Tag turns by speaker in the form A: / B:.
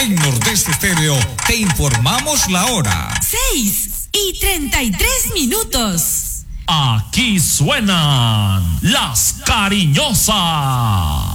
A: En Nordeste Estéreo te informamos la hora.
B: 6:33.
C: Aquí suenan las cariñosas.